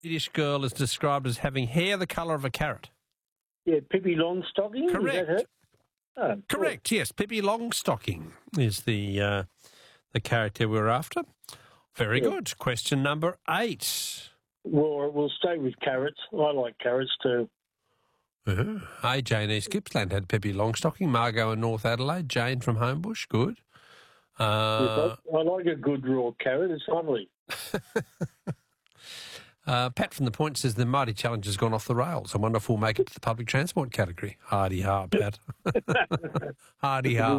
Swedish girl is described as having hair the colour of a carrot? Yeah, Pippi Longstocking. Correct. Is that her? Oh, Correct, yes. Pippi Longstocking is the character we're after. Very good. Question number 8. Well, we'll stay with carrots. I like carrots too. AJ in East Gippsland had Pippi Longstocking. Margot in North Adelaide. Jane from Homebush. Good. I like a good raw carrot. It's lovely. Pat from the Point says the Mighty Challenge has gone off the rails. I wonder if we'll make it to the public transport category. Hardy ha, Pat. Hardy ha.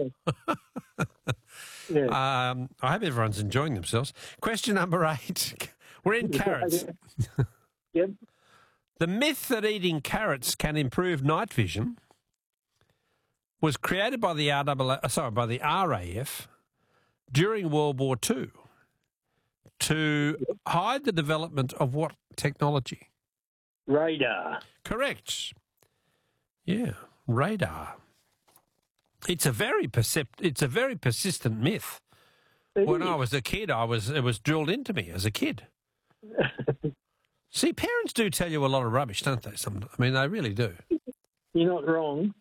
I hope everyone's enjoying themselves. Question number 8. We're in carrots. Yep. The myth that eating carrots can improve night vision was created by the RAF during World War II to hide the development of what technology? Radar. Correct. Yeah, radar. It's a very persistent myth. When I was a kid, it was drilled into me as a kid. See, parents do tell you a lot of rubbish, don't they? They really do. You're not wrong.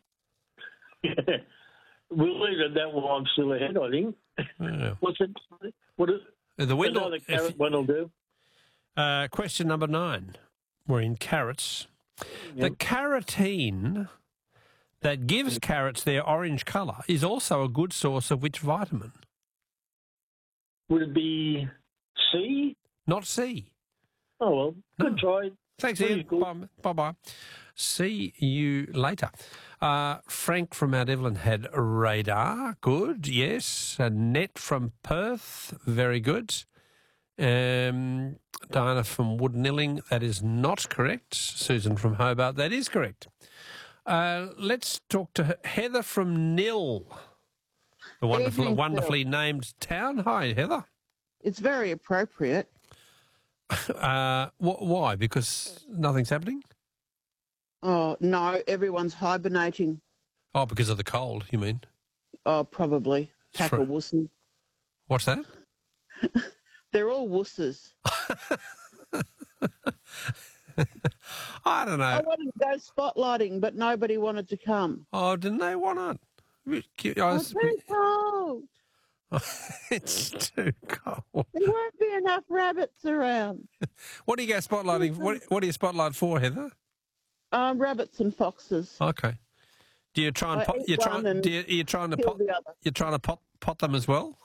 We'll leave it at that while I'm still ahead, I think. Yeah. What's it? The window. Another carrot one will do. Question number 9. We're in carrots. The carotene that gives carrots their orange colour is also a good source of which vitamin? Would it be C? Not C. Oh, well, good try. Thanks, Ian. Bye-bye. See you later. Frank from Mount Evelyn had radar. Good, yes. Annette from Perth. Very good. Diana from Woodnilling. That is not correct. Susan from Hobart. That is correct. Let's talk to Heather from Nil, the wonderfully named town. Hi, Heather. It's very appropriate. Why? Because nothing's happening? Oh, no, everyone's hibernating. Oh, because of the cold, you mean? Oh, probably. Pack of wusses. What's that? They're all wusses. I don't know. I wanted to go spotlighting, but nobody wanted to come. Oh, didn't they want it? It's too cold. It's too cold. There won't be enough rabbits around. What do you go spotlighting? What do you spotlight for, Heather? Rabbits and foxes. Okay. Do you try and pot? You're trying to pot them as well.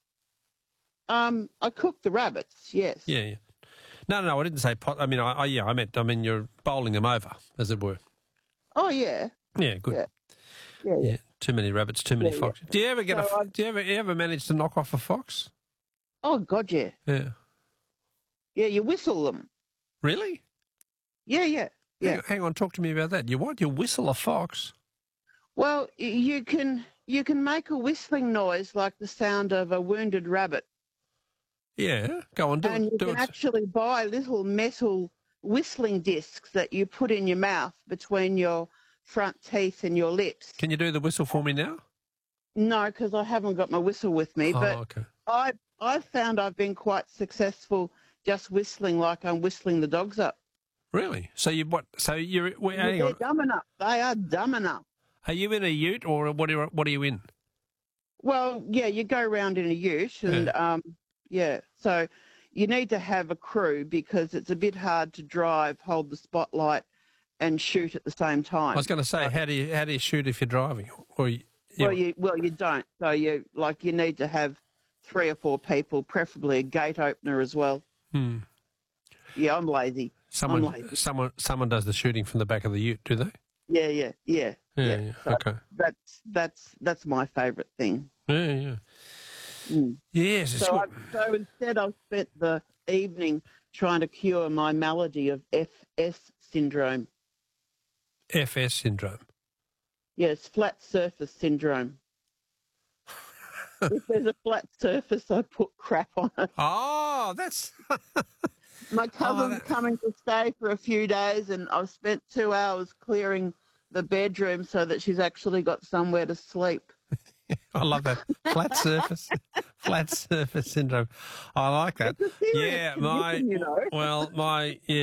I cook the rabbits. Yes. Yeah. No. I didn't say pot. I mean, you're bowling them over, as it were. Oh yeah. Yeah. Good. Yeah. Too many rabbits, too many foxes. Do you ever Do you ever manage to knock off a fox? Oh God, yeah. Yeah. Yeah, you whistle them. Really? Yeah. Hang on, talk to me about that. You whistle a fox? Well, you can make a whistling noise like the sound of a wounded rabbit. Yeah, go on, do it. And you can actually buy little metal whistling discs that you put in your mouth between your front teeth and your lips. Can you do the whistle for me now? No, because I haven't got my whistle with me. But okay. I've found I've been quite successful just whistling like I'm whistling the dogs up. Really? So you're They're dumb enough. They are dumb enough. Are you in a ute or what are you in? Well, yeah, you go around in a ute and, so you need to have a crew because it's a bit hard to drive, hold the spotlight and shoot at the same time. I was going to say, how do you shoot if you're driving? You don't. So you need to have 3 or 4 people, preferably a gate opener as well. Yeah, I'm lazy. Someone does the shooting from the back of the ute, do they? Yeah. So okay. That's my favourite thing. Yeah. Yes. So instead, I've spent the evening trying to cure my malady of FS syndrome. FS syndrome. Yes, flat surface syndrome. If there's a flat surface, I put crap on it. Oh, that's... My cousin's coming to stay for a few days, and I've spent 2 hours clearing the bedroom so that she's actually got somewhere to sleep. I love that. Flat surface syndrome. I like that. It's a serious Yeah, condition, you know. my